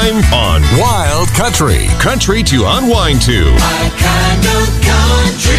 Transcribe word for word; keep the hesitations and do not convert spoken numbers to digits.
time on Wild Country. Country to unwind to. My kind of country.